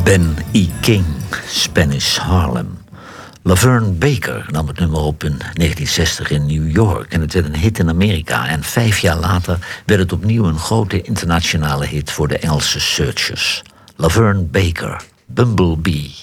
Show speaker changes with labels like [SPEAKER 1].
[SPEAKER 1] Ben E. King, Spanish Harlem. Laverne Baker nam het nummer op in 1960 in New York en het werd een hit in Amerika. En 5 jaar later werd het opnieuw een grote internationale hit voor de Engelse Searchers. Laverne Baker, Bumblebee.